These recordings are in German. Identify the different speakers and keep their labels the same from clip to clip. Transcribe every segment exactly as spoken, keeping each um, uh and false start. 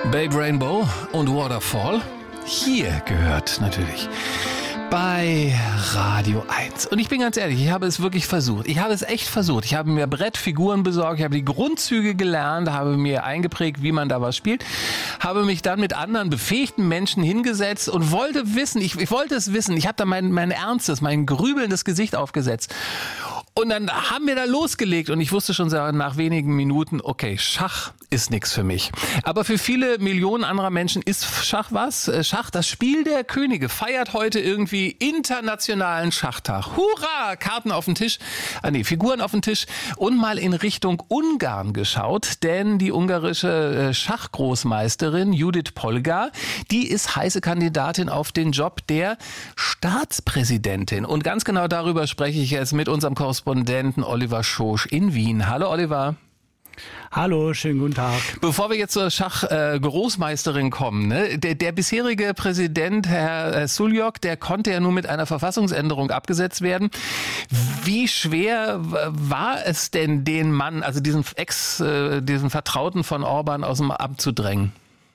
Speaker 1: Babe Rainbow und Waterfall. Hier gehört natürlich bei Radio eins. Und ich bin ganz ehrlich, ich habe es wirklich versucht. Ich habe es echt versucht. Ich habe mir Brettfiguren besorgt, ich habe die Grundzüge gelernt, habe mir eingeprägt, wie man da was spielt, habe mich dann mit anderen befähigten Menschen hingesetzt und wollte wissen, ich, ich wollte es wissen. Ich habe da mein, mein ernstes, mein grübelndes Gesicht aufgesetzt. Und dann haben wir da losgelegt und ich wusste schon nach wenigen Minuten, okay, Schach ist nichts für mich. Aber für viele Millionen anderer Menschen ist Schach was? Schach, das Spiel der Könige, feiert heute irgendwie internationalen Schachtag. Hurra! Karten auf den Tisch, ah nee, Figuren auf den Tisch und mal in Richtung Ungarn geschaut, denn die ungarische Schachgroßmeisterin Judith Polgar, die ist heiße Kandidatin auf den Job der Staatspräsidentin. Und ganz genau darüber spreche ich jetzt mit unserem Korrespondenten Oliver Schosch in Wien. Hallo Oliver.
Speaker 2: Hallo, schönen guten Tag.
Speaker 1: Bevor wir jetzt zur Schach-Großmeisterin äh, kommen, ne? der, der bisherige Präsident, Herr äh, Suljok, der konnte ja nur mit einer Verfassungsänderung abgesetzt werden. Wie schwer war es denn, den Mann, also diesen Ex, äh, diesen Vertrauten von Orban aus dem Amt zu drängen?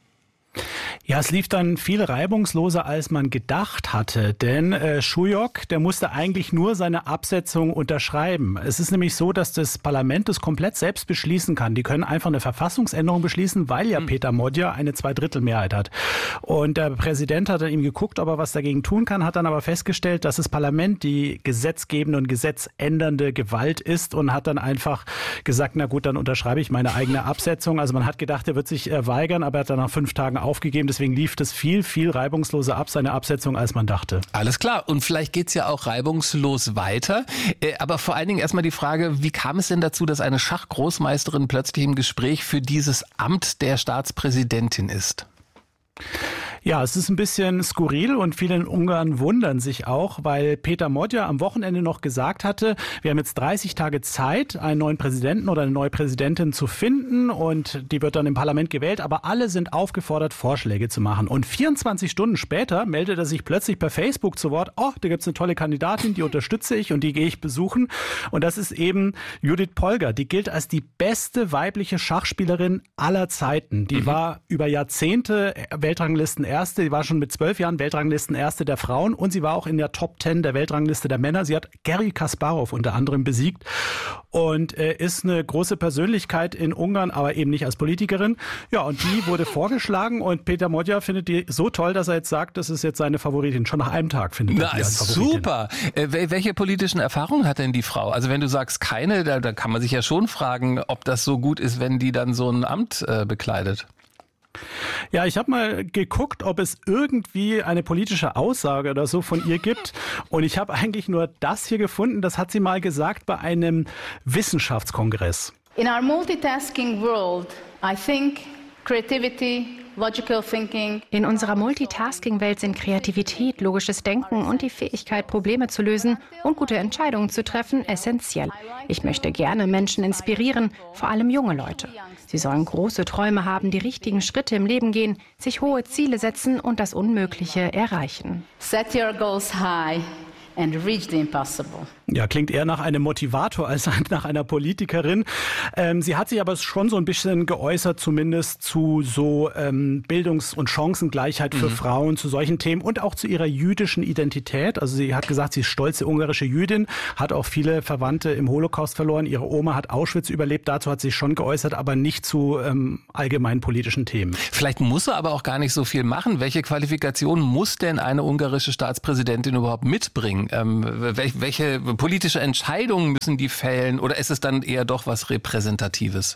Speaker 2: Ja, es lief dann viel reibungsloser, als man gedacht hatte, denn äh, Suljok, der musste eigentlich nur seine Absetzung unterschreiben. Es ist nämlich so, dass das Parlament das komplett selbst beschließen kann. Die können einfach eine Verfassungsänderung beschließen, weil ja mhm. Peter Modja eine Zweidrittelmehrheit hat. Und der Präsident hat dann ihm geguckt, ob er was dagegen tun kann, hat dann aber festgestellt, dass das Parlament die gesetzgebende und gesetzändernde Gewalt ist und hat dann einfach gesagt, na gut, dann unterschreibe ich meine eigene Absetzung. Also man hat gedacht, er wird sich äh, weigern, aber er hat dann nach fünf Tagen aufgegeben. Deswegen lief das viel, viel reibungsloser ab, seine Absetzung, als man dachte.
Speaker 1: Alles klar. Und vielleicht geht's ja auch reibungslos weiter. Aber vor allen Dingen erstmal die Frage, wie kam es denn dazu, dass eine Schachgroßmeisterin plötzlich im Gespräch für dieses Amt der Staatspräsidentin ist?
Speaker 2: Ja, es ist ein bisschen skurril und viele in Ungarn wundern sich auch, weil Peter Modja am Wochenende noch gesagt hatte, wir haben jetzt dreißig Tage Zeit, einen neuen Präsidenten oder eine neue Präsidentin zu finden und die wird dann im Parlament gewählt, aber alle sind aufgefordert, Vorschläge zu machen. Und vierundzwanzig Stunden später meldet er sich plötzlich per Facebook zu Wort, oh, da gibt's eine tolle Kandidatin, die unterstütze ich und die gehe ich besuchen. Und das ist eben Judith Polgar, die gilt als die beste weibliche Schachspielerin aller Zeiten. Die mhm. war über Jahrzehnte Weltranglisten Erste, die war schon mit zwölf Jahren Weltranglistenerste der Frauen und sie war auch in der Top Ten der Weltrangliste der Männer. Sie hat Garry Kasparov unter anderem besiegt und äh, ist eine große Persönlichkeit in Ungarn, aber eben nicht als Politikerin. Ja, und die wurde vorgeschlagen und Peter Modja findet die so toll, dass er jetzt sagt, das ist jetzt seine Favoritin. Schon nach einem Tag findet er
Speaker 1: Na,
Speaker 2: die als Favoritin.
Speaker 1: Super! Äh, welche politischen Erfahrungen hat denn die Frau? Also wenn du sagst keine, da, da kann man sich ja schon fragen, ob das so gut ist, wenn die dann so ein Amt äh, bekleidet.
Speaker 2: Ja, ich habe mal geguckt, ob es irgendwie eine politische Aussage oder so von ihr gibt. Und ich habe eigentlich nur das hier gefunden, das hat sie mal gesagt bei einem Wissenschaftskongress.
Speaker 3: In our multitasking world, I think creativity, logical thinking.
Speaker 4: In unserer Multitasking-Welt sind Kreativität, logisches Denken und die Fähigkeit, Probleme zu lösen und gute Entscheidungen zu treffen, essentiell. Ich möchte gerne Menschen inspirieren, vor allem junge Leute. Sie sollen große Träume haben, die richtigen Schritte im Leben gehen, sich hohe Ziele setzen und das Unmögliche erreichen.
Speaker 3: Set your goals high and reach the impossible.
Speaker 2: Ja, klingt eher nach einem Motivator als nach einer Politikerin. Ähm, sie hat sich aber schon so ein bisschen geäußert, zumindest zu so ähm, Bildungs- und Chancengleichheit für mhm. Frauen, zu solchen Themen und auch zu ihrer jüdischen Identität. Also sie hat gesagt, sie ist stolze ungarische Jüdin, hat auch viele Verwandte im Holocaust verloren. Ihre Oma hat Auschwitz überlebt, dazu hat sie sich schon geäußert, aber nicht zu ähm, allgemeinen politischen Themen.
Speaker 1: Vielleicht muss er aber auch gar nicht so viel machen. Welche Qualifikationen muss denn eine ungarische Staatspräsidentin überhaupt mitbringen? Ähm, welche, welche politische Entscheidungen müssen die fällen oder ist es dann eher doch was Repräsentatives?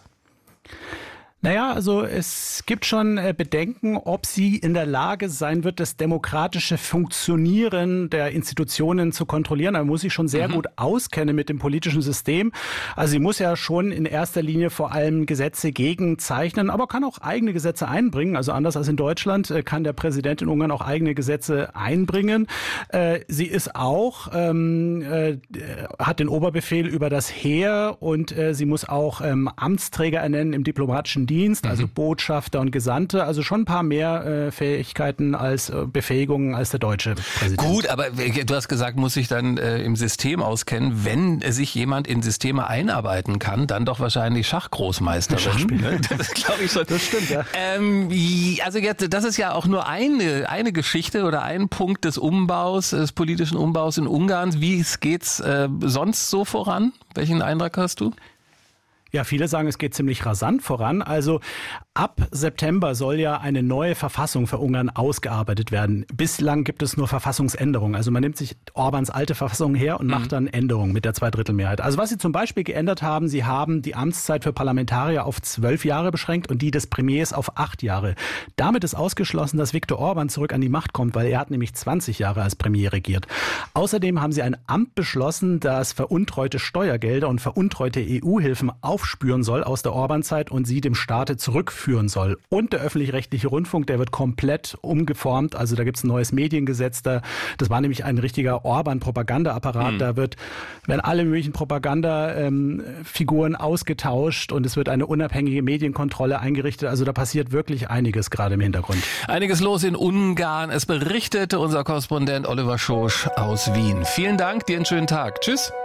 Speaker 2: Naja, also es gibt schon Bedenken, ob sie in der Lage sein wird, das demokratische Funktionieren der Institutionen zu kontrollieren. Da muss sie schon sehr mhm. gut auskennen mit dem politischen System. Also sie muss ja schon in erster Linie vor allem Gesetze gegenzeichnen, aber kann auch eigene Gesetze einbringen. Also anders als in Deutschland kann der Präsident in Ungarn auch eigene Gesetze einbringen. Sie ist auch, ähm, äh, hat den Oberbefehl über das Heer und äh, sie muss auch ähm, Amtsträger ernennen im diplomatischen Dienst. Dienst, also mhm. Botschafter und Gesandte, also schon ein paar mehr äh, Fähigkeiten als äh, Befähigungen als der deutsche Präsident.
Speaker 1: Gut, aber du hast gesagt, muss sich dann äh, im System auskennen. Wenn sich jemand in Systeme einarbeiten kann, dann doch wahrscheinlich Schachgroßmeister.
Speaker 2: Schachspieler.
Speaker 1: Das glaube ich schon.
Speaker 2: Das stimmt, ja.
Speaker 1: Ähm, also jetzt, das ist ja auch nur eine, eine Geschichte oder ein Punkt des Umbaus, des politischen Umbaus in Ungarn. Wie geht's äh, sonst so voran? Welchen Eindruck hast du?
Speaker 2: Ja, viele sagen, es geht ziemlich rasant voran. Also ab September soll ja eine neue Verfassung für Ungarn ausgearbeitet werden. Bislang gibt es nur Verfassungsänderungen. Also man nimmt sich Orbáns alte Verfassung her und macht dann Änderungen mit der Zweidrittelmehrheit. Also was sie zum Beispiel geändert haben, sie haben die Amtszeit für Parlamentarier auf zwölf Jahre beschränkt und die des Premiers auf acht Jahre. Damit ist ausgeschlossen, dass Viktor Orbán zurück an die Macht kommt, weil er hat nämlich zwanzig Jahre als Premier regiert. Außerdem haben sie ein Amt beschlossen, das veruntreute Steuergelder und veruntreute E U-Hilfen aufspüren soll aus der Orbán-Zeit und sie dem Staate zurückführen soll. Und der öffentlich-rechtliche Rundfunk, der wird komplett umgeformt. Also da gibt es ein neues Mediengesetz. Da, das war nämlich ein richtiger Orbán-Propagandaapparat. Mhm. Da wird, werden alle möglichen Propagandafiguren ähm, ausgetauscht und es wird eine unabhängige Medienkontrolle eingerichtet. Also da passiert wirklich einiges gerade im Hintergrund.
Speaker 1: Einiges los in Ungarn. Es berichtete unser Korrespondent Oliver Schosch aus Wien. Vielen Dank, dir einen schönen Tag. Tschüss.